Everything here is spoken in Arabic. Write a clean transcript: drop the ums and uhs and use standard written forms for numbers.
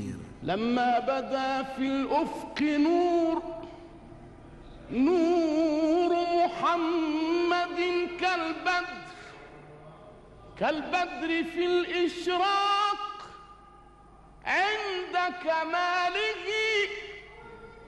لما بدا في الأفق نور محمد كالبدر في الإشراق عند كمال